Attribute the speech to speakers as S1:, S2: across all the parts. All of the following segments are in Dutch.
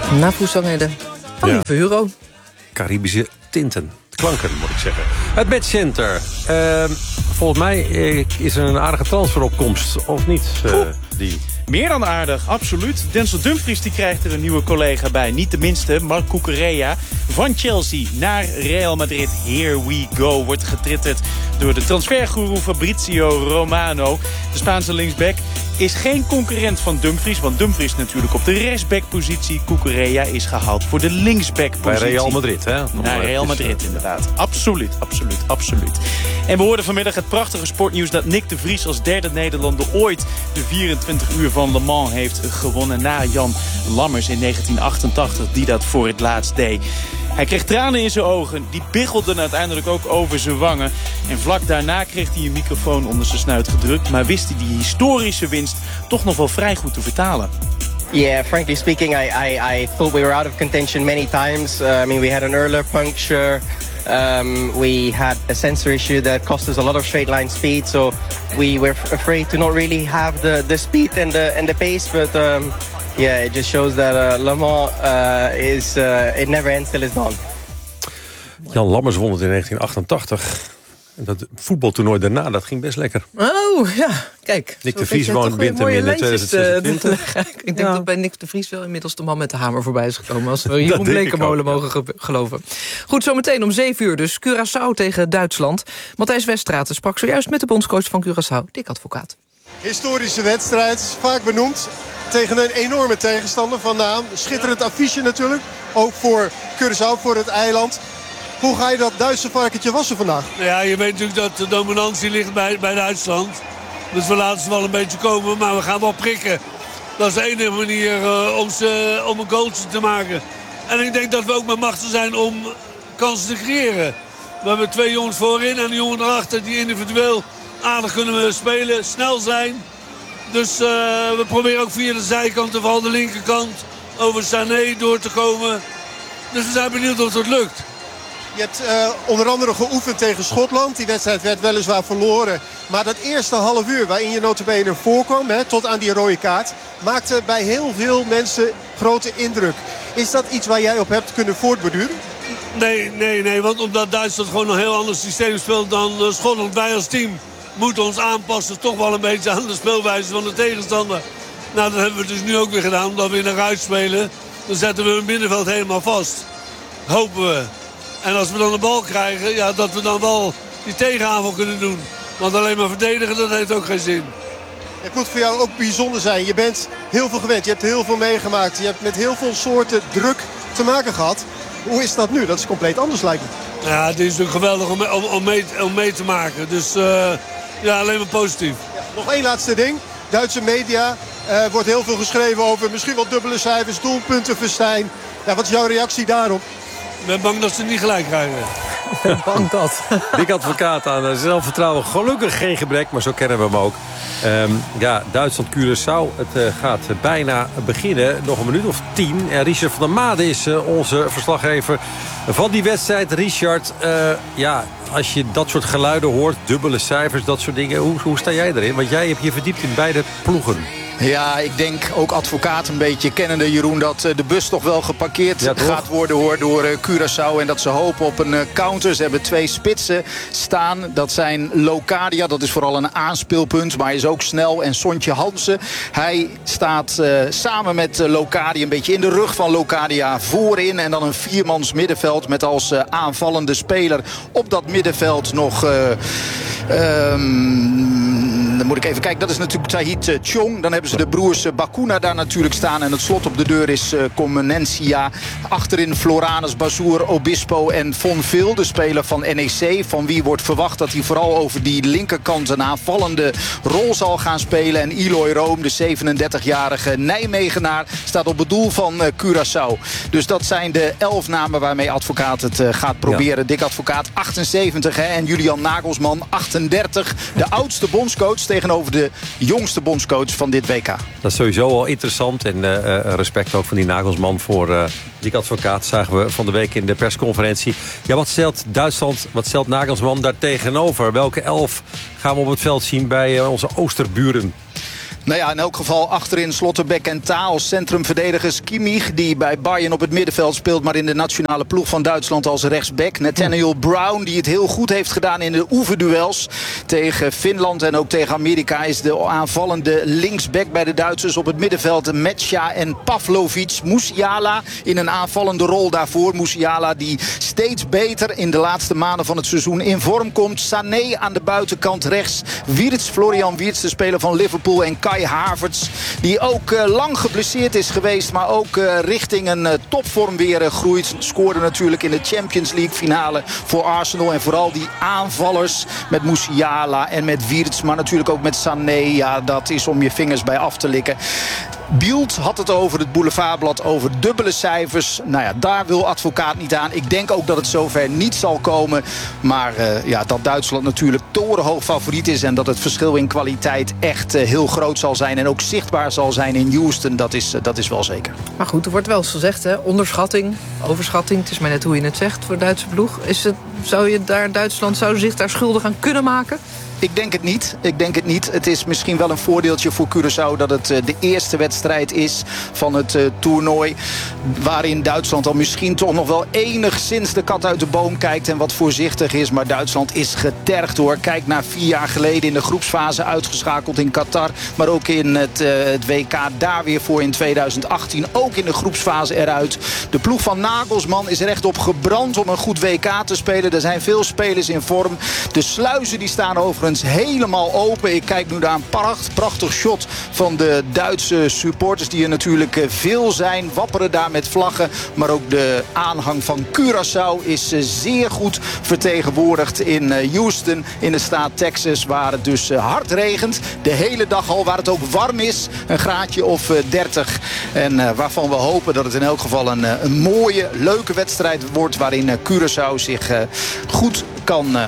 S1: Nafoezangheden van Euro.
S2: Caribische tinten. Klanken, moet ik zeggen. Het matchcenter. Volgens mij is er een aardige transferopkomst, of niet, die?
S3: Meer dan aardig, absoluut. Denzel Dumfries die krijgt er een nieuwe collega bij. Niet de minste, Marc Cucurella. Van Chelsea naar Real Madrid. Here we go. Wordt getritterd door de transfergoeroe Fabrizio Romano. De Spaanse linksback is geen concurrent van Dumfries. Want Dumfries natuurlijk op de rechtsbackpositie. Cucurella is gehaald voor de linksbackpositie.
S2: Bij Real Madrid, hè?
S3: Naar Real Madrid, inderdaad. Absoluut. En we hoorden vanmiddag het prachtige sportnieuws dat Nick de Vries als derde Nederlander ooit de 24 uur van Le Mans heeft gewonnen. Na Jan Lammers in 1988, die dat voor het laatst deed. Hij kreeg tranen in zijn ogen, die biggelden uiteindelijk ook over zijn wangen. En vlak daarna kreeg hij een microfoon onder zijn snuit gedrukt. Maar wist hij die historische winst toch nog wel vrij goed te vertalen.
S4: Yeah, frankly speaking, I thought we were out of contention many times. We had an earlier puncture. We had a sensor issue that cost us a lot of straight line speed. So we were afraid to not really have the speed and the pace. But yeah, it just shows that Le Mans it never ends till it's done.
S2: Jan Lammers won het in 1988. En dat voetbaltoernooi daarna, dat ging best lekker.
S1: Oh, ja, kijk.
S2: Nick de Vries wint hem in 2026.
S1: Ik denk dat bij Nick de Vries wel inmiddels de man met de hamer voorbij is gekomen. Als we Jeroen Blekemolen mogen geloven. Goed, zometeen om 7 uur dus. Curaçao tegen Duitsland. Matthijs Westraat sprak zojuist met de bondscoach van Curaçao, Dick Advocaat.
S5: Historische wedstrijd, vaak benoemd. Tegen een enorme tegenstander van naam. Schitterend affiche natuurlijk. Ook voor Curaçao, voor het eiland. Hoe ga je dat Duitse varkentje wassen vandaag?
S6: Ja, je weet natuurlijk dat de dominantie ligt bij Duitsland. Dus we laten ze wel een beetje komen, maar we gaan wel prikken. Dat is de enige manier om een goaltje te maken. En ik denk dat we ook met machten zijn om kansen te creëren. We hebben 2 jongens voorin en een jongen erachter die individueel aardig kunnen spelen, snel zijn. Dus we proberen ook via de zijkant, vooral de linkerkant, over Sané door te komen. Dus we zijn benieuwd of het lukt.
S5: Je hebt onder andere geoefend tegen Schotland. Die wedstrijd werd weliswaar verloren. Maar dat eerste half uur waarin je nota bene voorkwam, tot aan die rode kaart, maakte bij heel veel mensen grote indruk. Is dat iets waar jij op hebt kunnen voortborduren?
S6: Nee, want omdat Duitsland gewoon een heel ander systeem speelt dan Schotland. Wij als team moeten ons aanpassen toch wel een beetje aan de speelwijze van de tegenstander. Nou, dat hebben we dus nu ook weer gedaan, omdat we in een ruit spelen. Dan zetten we het middenveld helemaal vast. Hopen we. En als we dan de bal krijgen, ja, dat we dan wel die tegenaanval kunnen doen. Want alleen maar verdedigen, dat heeft ook geen zin.
S5: Het moet voor jou ook bijzonder zijn. Je bent heel veel gewend, je hebt heel veel meegemaakt. Je hebt met heel veel soorten druk te maken gehad. Hoe is dat nu? Dat is compleet anders lijkt me.
S6: Ja, het is natuurlijk geweldig om mee te maken. Dus ja, alleen maar positief.
S5: Ja, nog één laatste ding. Duitse media wordt heel veel geschreven over misschien wel dubbele cijfers, doelpuntenfestijn. Ja, wat is jouw reactie daarop?
S6: Ik ben bang dat ze het niet gelijk krijgen.
S1: Ik ben bang dat.
S2: Dick Advocaat aan zelfvertrouwen. Gelukkig geen gebrek, maar zo kennen we hem ook. Duitsland, Curaçao. Het gaat bijna beginnen. Nog een minuut of 10. En Richard van der Made is onze verslaggever van die wedstrijd. Richard, als je dat soort geluiden hoort, dubbele cijfers, dat soort dingen. Hoe sta jij erin? Want jij hebt je verdiept in beide ploegen.
S7: Ja, ik denk ook Advocaat een beetje kennende, Jeroen, dat de bus toch wel geparkeerd gaat worden door Curaçao. En dat ze hopen op een counter. Ze hebben 2 spitsen staan. Dat zijn Locadia, dat is vooral een aanspeelpunt. Maar hij is ook snel. En Sontje Hansen, hij staat samen met Locadia een beetje in de rug van Locadia voorin. En dan een 4-mans middenveld met als aanvallende speler op dat middenveld nog... dan moet ik even kijken, dat is natuurlijk Tahit Chong. Dan hebben ze de broers Bakuna daar natuurlijk staan. En het slot op de deur is Comenencia. Achterin Floranus, Bazoer, Obispo en Von Vil, de speler van NEC. Van wie wordt verwacht dat hij vooral over die linkerkant een aanvallende rol zal gaan spelen. En Eloy Room, de 37-jarige Nijmegenaar, staat op het doel van Curaçao. Dus dat zijn de 11 namen waarmee Advocaat het gaat proberen. Ja. Dick Advocaat, 78 en Julian Nagelsman, 38. De oudste bondscoach tegenover de jongste bondscoach van dit WK.
S2: Dat is sowieso al interessant. En respect ook van die Nagelsman voor Dick Advocaat. Zagen we van de week in de persconferentie. Ja, wat stelt Duitsland, wat stelt Nagelsman daar tegenover? Welke 11 gaan we op het veld zien bij onze Oosterburen?
S7: Nou ja, in elk geval achterin Slotterbeck en Ta als centrumverdedigers. Kimmich, die bij Bayern op het middenveld speelt, maar in de nationale ploeg van Duitsland als rechtsback. Nathaniel Brown, die het heel goed heeft gedaan in de oefenduels tegen Finland en ook tegen Amerika, is de aanvallende linksback bij de Duitsers. Op het middenveld Metsja en Pavlovic. Musiala in een aanvallende rol daarvoor. Musiala die steeds beter in de laatste maanden van het seizoen in vorm komt. Sané aan de buitenkant rechts. Florian Wirtz, de speler van Liverpool, en Kai Havertz, die ook lang geblesseerd is geweest, maar ook richting een topvorm weer groeit. Scoorde natuurlijk in de Champions League finale voor Arsenal. En vooral die aanvallers met Musiala en met Wirtz, maar natuurlijk ook met Sané. Ja, dat is om je vingers bij af te likken. Bild had het over het Boulevardblad, over dubbele cijfers. Nou ja, daar wil Advocaat niet aan. Ik denk ook dat het zover niet zal komen. Maar dat Duitsland natuurlijk torenhoog favoriet is en dat het verschil in kwaliteit echt heel groot zal zijn en ook zichtbaar zal zijn in Houston, dat is wel zeker.
S1: Maar goed, er wordt wel eens gezegd, hè? Onderschatting, overschatting. Het is maar net hoe je het zegt voor de Duitse ploeg. Zou Duitsland zich daar schuldig aan kunnen maken?
S7: Ik denk het niet. Het is misschien wel een voordeeltje voor Curaçao dat het de eerste wedstrijd is van het toernooi. Waarin Duitsland al misschien toch nog wel enigszins de kat uit de boom kijkt en wat voorzichtig is. Maar Duitsland is getergd hoor. Kijk naar 4 jaar geleden in de groepsfase uitgeschakeld in Qatar. Maar ook in het WK daar weer voor in 2018. Ook in de groepsfase eruit. De ploeg van Nagelsman is er echt op gebrand om een goed WK te spelen. Er zijn veel spelers in vorm. De sluizen die staan overigens helemaal open. Ik kijk nu naar een prachtig shot van de Duitse supporters die er natuurlijk veel zijn. Wapperen daar met vlaggen. Maar ook de aanhang van Curaçao is zeer goed vertegenwoordigd in Houston, in de staat Texas, waar het dus hard regent. De hele dag al, waar het ook warm is. Een graadje of 30. En waarvan we hopen dat het in elk geval een mooie, leuke wedstrijd wordt, waarin Curaçao zich goed kan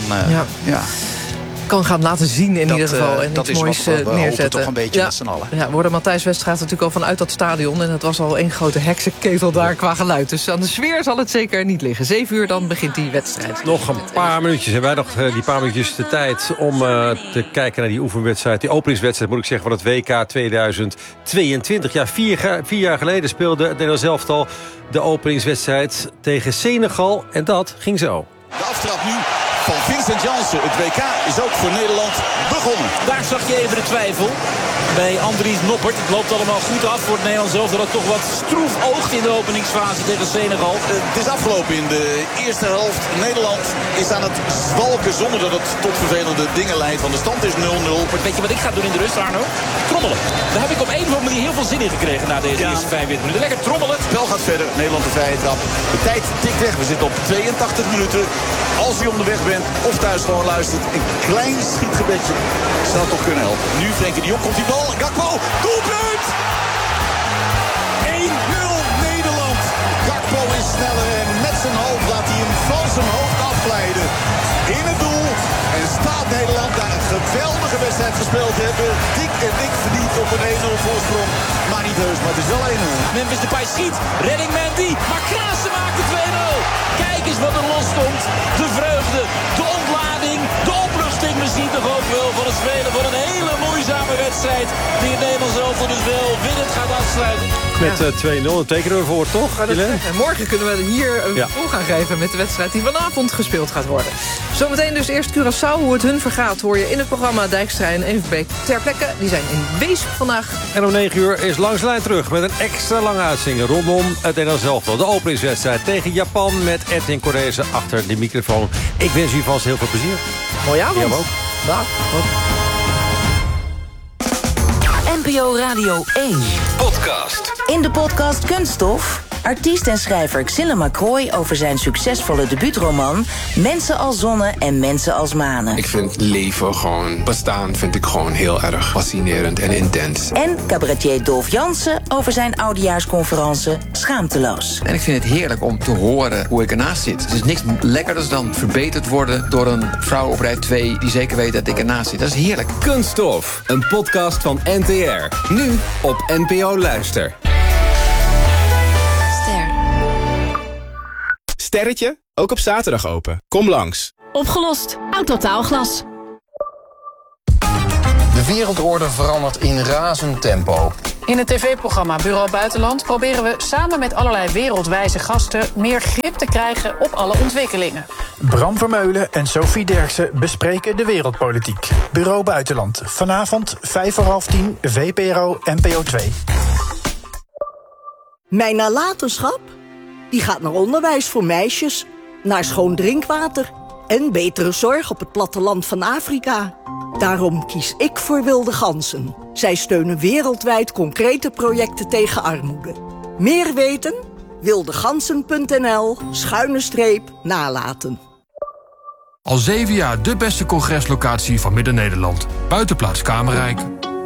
S1: gaan laten zien in ieder geval. En
S7: dat
S1: iets
S7: is
S1: moois
S7: wat we
S1: neerzetten.
S7: hopen toch een beetje met z'n allen.
S1: Ja, we hoorden Matthijs Weststraat natuurlijk al vanuit dat stadion. En het was al één grote heksenketel daar qua geluid. Dus aan de sfeer zal het zeker niet liggen. 7 uur dan begint die wedstrijd.
S2: Nog een paar minuutjes. Hebben wij nog die paar minuutjes de tijd om te kijken naar die oefenwedstrijd. Die openingswedstrijd moet ik zeggen van het WK 2022. Ja, 4 jaar geleden speelde het Nederlands elftal de openingswedstrijd tegen Senegal. En dat ging zo.
S8: De aftrap nu van Vincent Janssen. Het WK is ook voor Nederland begonnen.
S9: Daar zag je even de twijfel bij Andries Noppert. Het loopt allemaal goed af voor het Nederlands elftal dat toch wat stroef oogt in de openingsfase tegen Senegal.
S8: Het is afgelopen in de eerste helft. Nederland is aan het zwalken zonder dat het tot vervelende dingen leidt. Want de stand is 0-0.
S9: Weet je wat ik ga doen in de rust, Arno? Trommelen. Daar heb ik op een of andere manier heel veel zin in gekregen na deze eerste 45 minuten. Lekker trommelen.
S8: Het spel gaat verder. Nederland de vrije trap. De tijd tikt weg. We zitten op 82 minuten. Als u onderweg bent of thuis gewoon luistert, een klein schietgebedje zou toch kunnen helpen. Nu Frenkie de Jong, komt die bal. Gakpo, doelpunt! 1-0 Nederland. Gakpo is sneller en met zijn hoofd laat hij hem van zijn hoofd afglijden. In het doel. En staat Nederland daar een geweldige wedstrijd gespeeld hebben. Dik en dik verdiend op een 1-0 voorsprong. Maar niet heus, maar het is wel 1-0.
S9: Memphis Depay schiet. Redding Mendy. Maar Klaassen maakt de 2-0. Kijk eens wat er loskomt. De vreugde, de ontlading, de opluchting misschien toch ook wel van het spelen van een hele moeizame wedstrijd. Die het Nederlands elftal dus wel winnend gaat afsluiten.
S2: Met 2-0, dat tekenen we voor, toch?
S1: En morgen kunnen we hier een vol gaan geven met de wedstrijd die vanavond gespeeld gaat worden. Zometeen dus eerst Curaçao. Hoe het hun vergaat hoor je in het programma Dijkstra en Evenbeek ter plekke. Die zijn in Weesp vandaag.
S2: En om 9 uur is Langs de Lijn terug met een extra lange uitzending rondom het Nederlands elftal. De openingswedstrijd tegen Japan met Edwin Correse achter de microfoon. Ik wens u vast heel veel plezier.
S1: Mooie avond.
S2: Ja, ook.
S1: Dag.
S10: NPO Radio 1.
S11: Podcast.
S10: In de podcast Kunststof. Artiest en schrijver Xille McCroy over zijn succesvolle debuutroman Mensen als Zonnen en Mensen als Manen.
S11: Ik vind leven gewoon, bestaan vind ik gewoon heel erg fascinerend en intens.
S10: En cabaretier Dolf Jansen over zijn oudejaarsconferentie Schaamteloos.
S12: En ik vind het heerlijk om te horen hoe ik ernaast zit. Het is niks lekkerders dan verbeterd worden door een vrouw op rij 2 die zeker weet dat ik ernaast zit. Dat is heerlijk.
S13: Kunststof, een podcast van NTR. Nu op NPO Luister.
S14: Sterretje, ook op zaterdag open. Kom langs.
S15: Opgelost. Autotaalglas.
S16: De
S15: De wereldorde verandert in razend tempo.
S16: In het tv-programma Bureau Buitenland proberen we samen met allerlei wereldwijze gasten meer grip te krijgen op alle ontwikkelingen.
S17: Bram Vermeulen en Sophie Derksen bespreken de wereldpolitiek. Bureau Buitenland. Vanavond 5:30, VPRO NPO 2.
S18: Mijn nalatenschap? Die gaat naar onderwijs voor meisjes, naar schoon drinkwater en betere zorg op het platteland van Afrika. Daarom kies ik voor Wilde Ganzen. Zij steunen wereldwijd concrete projecten tegen armoede. Meer weten? wildegansen.nl/nalaten.
S19: Al 7 jaar de beste congreslocatie van Midden-Nederland. Buitenplaats Kamerrijk.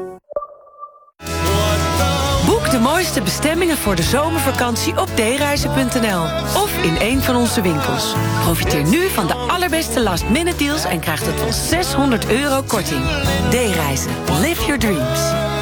S20: Boek de mooiste bestemmingen voor de zomervakantie op dereizen.nl of in een van onze winkels. Profiteer nu van de allerbeste last-minute deals en krijg tot wel €600 korting. D-reizen. Live your dreams.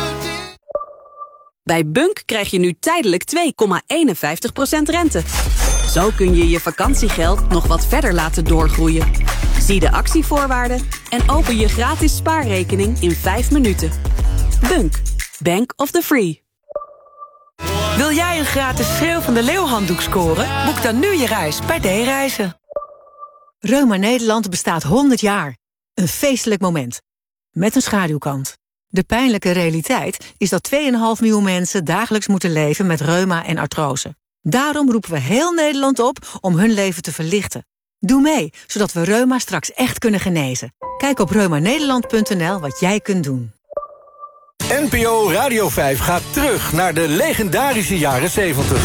S21: Bij Bunk krijg je nu tijdelijk 2,51% rente. Zo kun je je vakantiegeld nog wat verder laten doorgroeien. Zie de actievoorwaarden en open je gratis spaarrekening in 5 minuten. Bunk. Bank of the Free.
S20: Wil jij een gratis Schreeuw van de Leeuwhanddoek scoren? Boek dan nu je reis bij D-reizen.
S22: Reuma Nederland bestaat 100 jaar. Een feestelijk moment. Met een schaduwkant. De pijnlijke realiteit is dat 2,5 miljoen mensen dagelijks moeten leven met reuma en artrose. Daarom roepen we heel Nederland op om hun leven te verlichten. Doe mee, zodat we reuma straks echt kunnen genezen. Kijk op reumanederland.nl wat jij kunt doen.
S23: NPO Radio 5 gaat terug naar de legendarische jaren 70.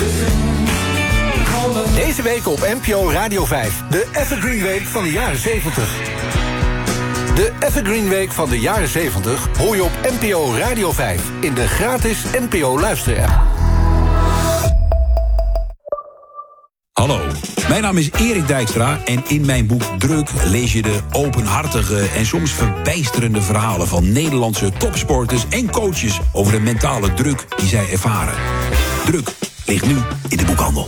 S23: Deze week op NPO Radio 5, de Evergreen Week van de jaren 70. De Evergreen Week van de jaren 70 hoor je op NPO Radio 5 in de gratis NPO Luister-app.
S24: Hallo, mijn naam is Erik Dijkstra en in mijn boek Druk lees je de openhartige en soms verbijsterende verhalen van Nederlandse topsporters en coaches over de mentale druk die zij ervaren. Druk ligt nu in de boekhandel.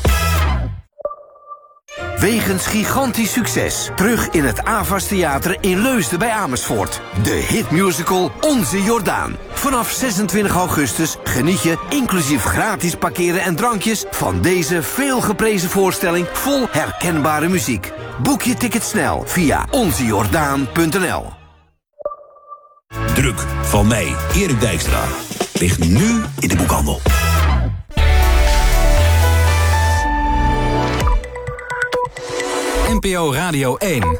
S25: Wegens gigantisch succes terug in het Avas Theater in Leusden bij Amersfoort. De hitmusical Onze Jordaan. Vanaf 26 augustus geniet je, inclusief gratis parkeren en drankjes, van deze veelgeprezen voorstelling vol herkenbare muziek. Boek je ticket snel via onzejordaan.nl.
S24: Druk van mij, Erik Dijkstra, ligt nu in de boekhandel.
S13: NPO Radio 1.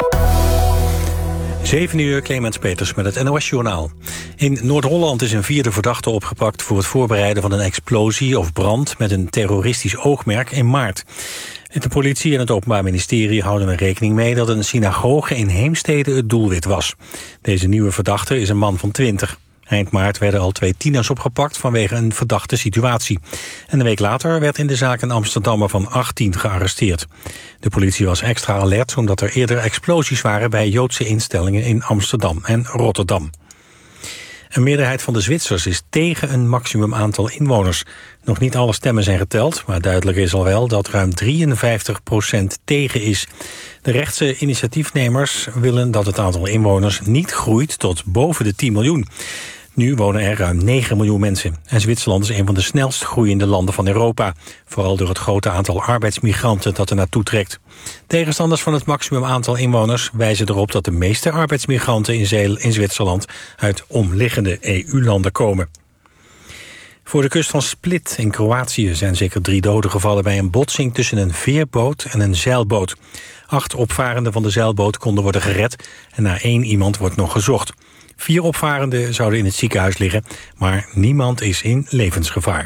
S2: 7 uur, Clemens Peters met het NOS-journaal. In Noord-Holland is een 4e verdachte opgepakt voor het voorbereiden van een explosie of brand met een terroristisch oogmerk in maart. De politie en het Openbaar Ministerie houden er rekening mee dat een synagoge in Heemstede het doelwit was. Deze nieuwe verdachte is een man van 20. Eind maart werden al 2 tieners opgepakt vanwege een verdachte situatie. En een week later werd in de zaak een Amsterdammer van 18 gearresteerd. De politie was extra alert omdat er eerder explosies waren bij Joodse instellingen in Amsterdam en Rotterdam. Een meerderheid van de Zwitsers is tegen een maximum aantal inwoners. Nog niet alle stemmen zijn geteld, maar duidelijk is al wel dat ruim 53% tegen is. De rechtse initiatiefnemers willen dat het aantal inwoners niet groeit tot boven de 10 miljoen. Nu wonen er ruim 9 miljoen mensen. En Zwitserland is een van de snelst groeiende landen van Europa. Vooral door het grote aantal arbeidsmigranten dat er naartoe trekt. Tegenstanders van het maximum aantal inwoners wijzen erop dat de meeste arbeidsmigranten in Zwitserland uit omliggende EU-landen komen. Voor de kust van Split in Kroatië zijn zeker 3 doden gevallen bij een botsing tussen een veerboot en een zeilboot. 8 opvarenden van de zeilboot konden worden gered en naar 1 iemand wordt nog gezocht. 4 opvarenden zouden in het ziekenhuis liggen, maar niemand is in levensgevaar.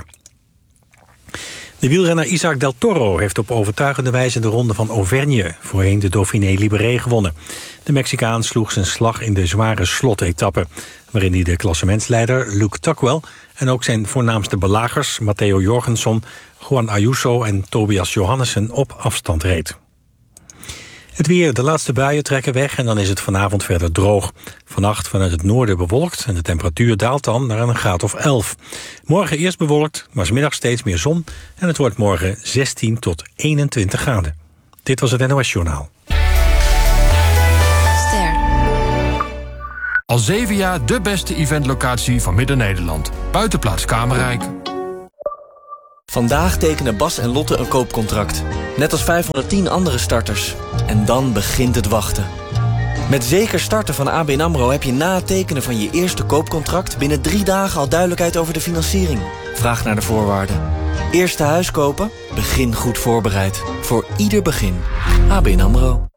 S2: De wielrenner Isaac Del Toro heeft op overtuigende wijze de ronde van Auvergne, voorheen de Dauphiné Libéré, gewonnen. De Mexicaan sloeg zijn slag in de zware slotetappe, waarin hij de klassementsleider Luke Tuckwell en ook zijn voornaamste belagers Matteo Jorgenson, Juan Ayuso en Tobias Johannessen op afstand reed. Het weer, de laatste buien trekken weg en dan is het vanavond verder droog. Vannacht vanuit het noorden bewolkt en de temperatuur daalt dan naar een graad of 11. Morgen eerst bewolkt, maar 's middags steeds meer zon en het wordt morgen 16 tot 21 graden. Dit was het NOS Journaal.
S19: Al 7 jaar de beste eventlocatie van Midden-Nederland. Buitenplaats Kamerrijk.
S3: Vandaag tekenen Bas en Lotte een koopcontract. Net als 510 andere starters. En dan begint het wachten. Met Zeker Starten van ABN AMRO heb je na het tekenen van je eerste koopcontract binnen 3 dagen al duidelijkheid over de financiering. Vraag naar de voorwaarden. Eerste huis kopen? Begin goed voorbereid. Voor ieder begin. ABN AMRO.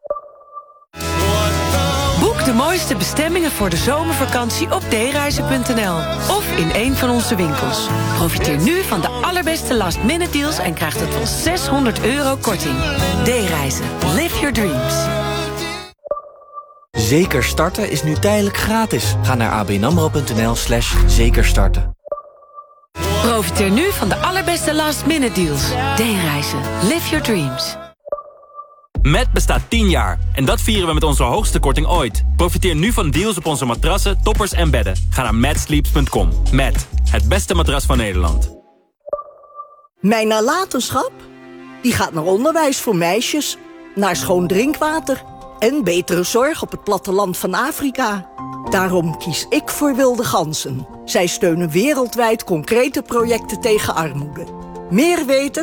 S20: Boek de mooiste bestemmingen voor de zomervakantie op dereizen.nl of in een van onze winkels. Profiteer nu van de allerbeste last-minute deals en krijg tot wel €600 korting. D-reizen. Live your dreams.
S3: Zeker Starten is nu tijdelijk gratis. Ga naar abnamro.nl/zekerstarten.
S20: Profiteer nu van de allerbeste last-minute deals. D-reizen. Live your dreams.
S4: Met bestaat 10 jaar. En dat vieren we met onze hoogste korting ooit. Profiteer nu van deals op onze matrassen, toppers en bedden. Ga naar matsleeps.com. Met het beste matras van Nederland.
S18: Mijn nalatenschap? Die gaat naar onderwijs voor meisjes, naar schoon drinkwater en betere zorg op het platteland van Afrika. Daarom kies ik voor Wilde Ganzen. Zij steunen wereldwijd concrete projecten tegen armoede. Meer weten?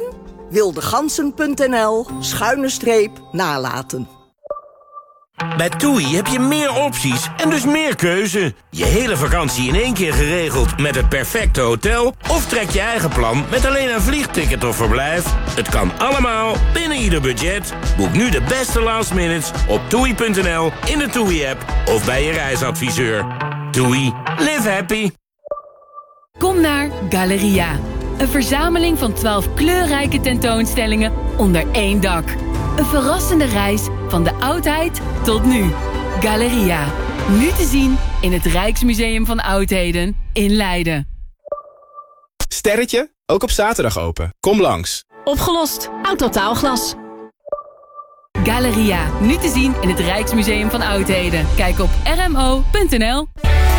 S18: wildegansen.nl/nalaten.
S5: Bij TUI heb je meer opties en dus meer keuze. Je hele vakantie in één keer geregeld met het perfecte hotel... of trek je eigen plan met alleen een vliegticket of verblijf. Het kan allemaal binnen ieder budget. Boek nu de beste last minutes op TUI.nl, in de TUI-app of bij je reisadviseur. TUI. Live happy.
S6: Kom naar Galeria. Een verzameling van 12 kleurrijke tentoonstellingen onder één dak. Een verrassende reis van de oudheid tot nu. Galeria. Nu te zien in het Rijksmuseum van Oudheden in Leiden.
S14: Sterretje, ook op zaterdag open. Kom langs.
S6: Opgelost. Autotaalglas. Galeria. Nu te zien in het Rijksmuseum van Oudheden. Kijk op rmo.nl.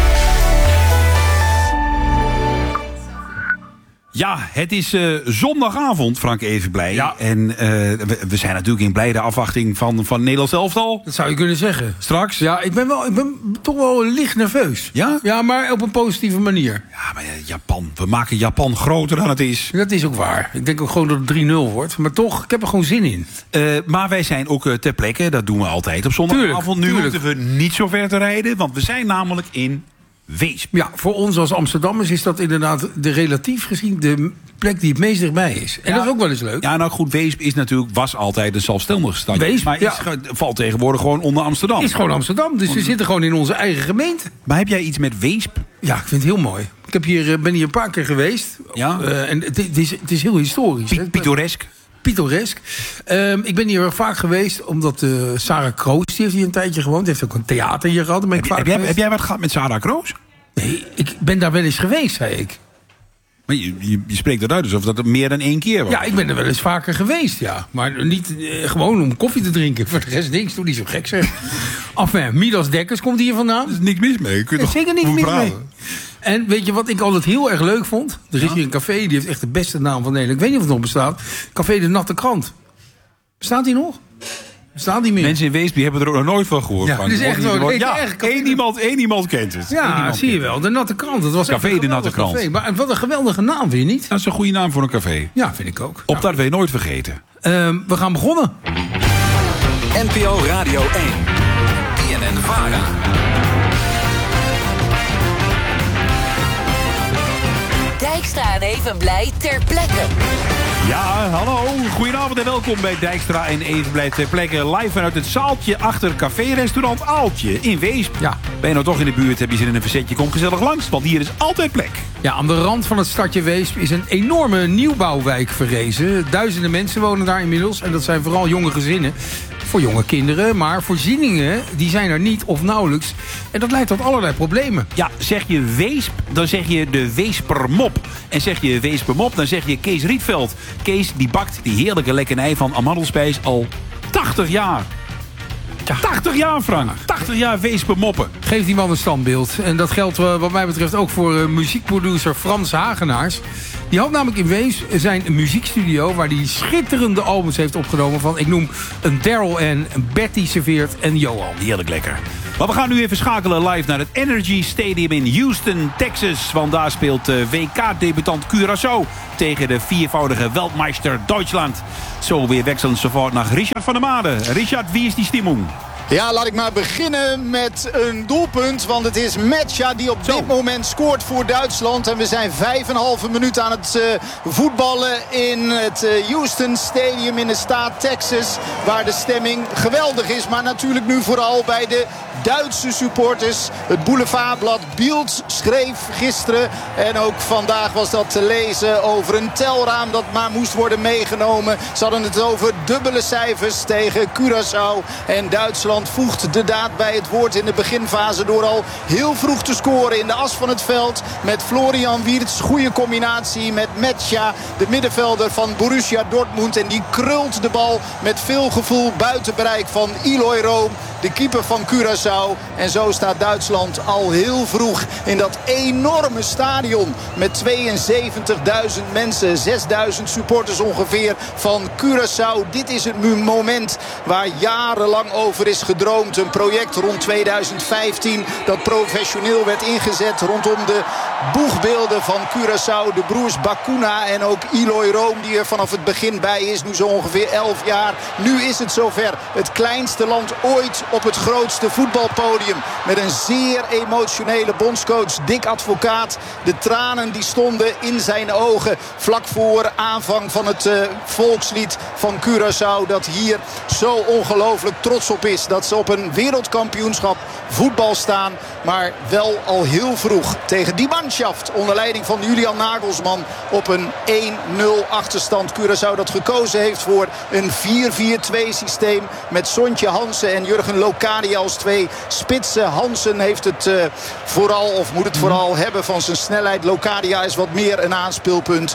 S24: Ja, het is zondagavond, Frank Evenblij. Ja. En we zijn natuurlijk in blijde afwachting van Nederlands elftal.
S7: Dat zou je kunnen zeggen.
S24: Straks.
S7: Ja, ik ben toch wel licht nerveus.
S24: Ja?
S7: Ja, maar op een positieve manier.
S24: Ja, maar Japan. We maken Japan groter dan het is.
S7: Dat is ook waar. Ik denk ook gewoon dat het 3-0 wordt. Maar toch, ik heb er gewoon zin in.
S24: Maar wij zijn ook ter plekke. Dat doen we altijd op zondagavond. Nu hoeven we niet zo ver te rijden. Want we zijn namelijk in Weesp.
S7: Ja, voor ons als Amsterdammers is dat inderdaad relatief gezien de plek die het meest dichtbij is. En dat is ook wel eens leuk.
S24: Ja, nou goed, Weesp was altijd een zelfstandige stad.
S7: Weesp,
S24: maar valt tegenwoordig gewoon onder Amsterdam.
S7: Is gewoon Amsterdam, dus we zitten gewoon in onze eigen gemeente.
S24: Maar heb jij iets met Weesp?
S7: Ja, ik vind het heel mooi. Ik ben hier een paar keer geweest.
S24: Ja?
S7: En het is heel historisch.
S24: Pittoresk.
S7: Pittoresk. Ik ben hier vaak geweest, omdat Sarah Kroos, die heeft hier een tijdje gewoond. Die heeft ook een theater hier gehad.
S24: Heb jij wat gehad met Sarah Kroos?
S7: Nee, ik ben daar wel eens geweest, zei ik.
S24: Maar je spreekt eruit alsof dat meer dan 1 keer was.
S7: Ja, ik ben er wel eens vaker geweest, ja. Maar niet gewoon om koffie te drinken. Voor de rest niks, doe niet zo gek zeg. Enfin, Midas Dekkers komt hier vandaan.
S24: Er is niks mis mee.
S7: Er is zeker niks mis mee. En weet je wat ik altijd heel erg leuk vond? Er is hier een café, die heeft echt de beste naam van Nederland. Ik weet niet of het nog bestaat. Café de Natte Krant. Bestaat die nog? Bestaat die meer?
S24: Mensen in Weesp hebben er ook nog nooit van gehoord.
S7: Ja, is echt zo.
S24: Één iemand kent het.
S7: Ja, zie je wel. De Natte Krant. Dat was
S24: Café de Natte Krant.
S7: Café. Maar wat een geweldige naam, vind je niet?
S24: Dat is een goede naam voor een café.
S7: Ja, vind ik ook.
S24: Op dat wil je nooit vergeten.
S7: We gaan begonnen.
S13: NPO Radio 1. BNN-VARA.
S10: Dijkstra en Evenblij ter plekke.
S24: Ja, hallo. Goedenavond en welkom bij Dijkstra en Evenblij ter plekke. Live vanuit het zaaltje achter café-restaurant Aaltje in Weesp.
S7: Ja.
S24: Ben je nou toch in de buurt, heb je zin in een verzetje, kom gezellig langs. Want hier is altijd plek.
S7: Ja, aan de rand van het stadje Weesp is een enorme nieuwbouwwijk verrezen. Duizenden mensen wonen daar inmiddels. En dat zijn vooral jonge gezinnen. Voor jonge kinderen, maar voorzieningen die zijn er niet of nauwelijks. En dat leidt tot allerlei problemen.
S24: Ja, zeg je Weesp, dan zeg je de Weespermop. En zeg je Weespermop, dan zeg je Kees Rietveld. Kees die bakt die heerlijke lekkernij van amandelspijs al 80 jaar. 80 jaar, Frank. 80 jaar Weespermoppen.
S7: Geeft die man een standbeeld. En dat geldt wat mij betreft ook voor muziekproducer Frans Hagenaars. Die had namelijk in Weesp zijn muziekstudio waar hij schitterende albums heeft opgenomen van, ik noem, een Daryl en een Betty Serveert en Johan.
S24: Heerlijk lekker.
S1: Maar we gaan nu even schakelen live naar het Energy Stadium in Houston, Texas. Want daar speelt WK-debutant Curaçao tegen de viervoudige Weltmeister Duitsland. Zo weer wechselend sofort naar Richard van der Made. Richard, wie is die Stimmung?
S8: Ja, laat ik maar beginnen met een doelpunt. Want het is Metja die op dit moment scoort voor Duitsland. En we zijn 5,5 minuut aan het voetballen in het Houston Stadium in de staat Texas. Waar de stemming geweldig is. Maar natuurlijk nu vooral bij de Duitse supporters. Het boulevardblad Bild schreef gisteren. En ook vandaag was dat te lezen over een telraam dat maar moest worden meegenomen. Ze hadden het over dubbele cijfers tegen Curaçao. En Duitsland voegt de daad bij het woord in de beginfase door al heel vroeg te scoren in de as van het veld. Met Florian Wirtz, goede combinatie met Metja, de middenvelder van Borussia Dortmund. En die krult de bal met veel gevoel buiten bereik van Eloy Room, de keeper van Curaçao. En zo staat Duitsland al heel vroeg in dat enorme stadion met 72.000 mensen, 6.000 supporters ongeveer van Curaçao. Dit is het moment waar jarenlang over is gedroomd. Een project rond 2015 dat professioneel werd ingezet rondom de boegbeelden van Curaçao. De broers Bakuna en ook Eloy Room die er vanaf het begin bij is. Nu zo ongeveer 11 jaar. Nu is het zover. Het kleinste land ooit op het grootste voetbalpodium. Met een zeer emotionele bondscoach Dick Advocaat. De tranen die stonden in zijn ogen vlak voor aanvang van het volkslied van Curaçao. Dat hier zo ongelooflijk trots op is. Dat ze op een wereldkampioenschap voetbal staan. Maar wel al heel vroeg tegen die manschaft onder leiding van Julian Nagelsman op een 1-0 achterstand. Curaçao dat gekozen heeft voor een 4-4-2 systeem met Sontje Hansen en Jurgen Locadia als twee spitsen. Hansen heeft het vooral, of moet het vooral hebben van zijn snelheid. Locadia is wat meer een aanspeelpunt.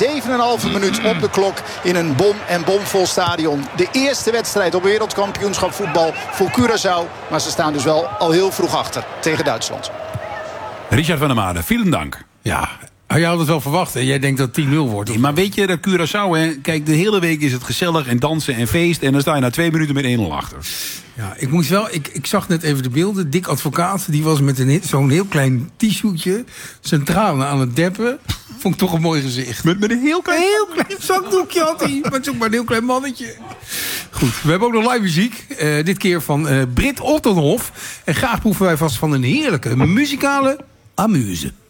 S8: 7,5 minuut op de klok in een bomvol stadion. De eerste wedstrijd op wereldkampioenschap voetbal voor Curaçao. Maar ze staan dus wel al heel vroeg achter tegen Duitsland.
S1: Richard van der Made, vielen dank.
S7: Ja, je had het wel verwacht, hè? Jij denkt dat het 10-0 wordt.
S1: Nee, maar weet je, dat Curaçao, hè? Kijk, de hele week is het gezellig en dansen en feest. En dan sta je na 2 minuten met 1-0 achter.
S7: Ja, ik moest wel, ik zag net even de beelden. Dick Advocaat, die was met zo'n heel klein t-shirtje centraal aan het deppen. Vond ik toch een mooi gezicht.
S1: Met een heel klein
S7: zakdoekje had hij. Met zo'n maar een heel klein mannetje. Goed, we hebben ook nog live muziek. Dit keer van Britt Ottenhoff. En graag proeven wij vast van een heerlijke muzikale amuse.